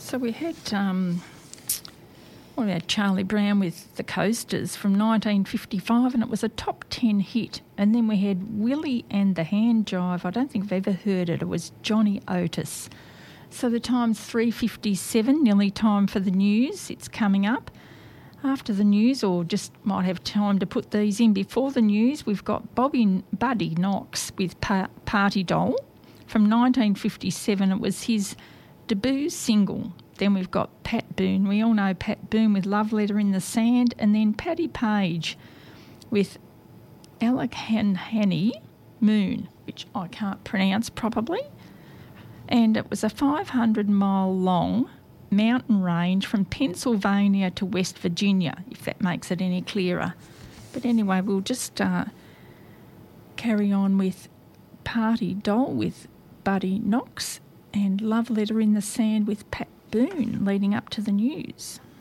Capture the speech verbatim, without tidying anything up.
So we had, um, well, we had Charlie Brown with The Coasters from nineteen fifty-five, and it was a top ten hit. And then we had Willie and the Hand Jive. I don't think I've ever heard it. It was Johnny Otis. So the time's three fifty-seven, nearly time for the news. It's coming up. After the news, or just might have time to put these in before the news, we've got Bobby Buddy Knox with pa- Party Doll from nineteen fifty-seven. It was his debut single. Then we've got Pat Boone. We all know Pat Boone with Love Letter in the Sand. And then Paddy Page with Allegheny Moon, which I can't pronounce properly. And it was a five hundred mile long mountain range from Pennsylvania to West Virginia, if that makes it any clearer. But anyway, we'll just uh, carry on with Party Doll with Buddy Knox and Love Letter in the Sand with Pat Boone leading up to the news.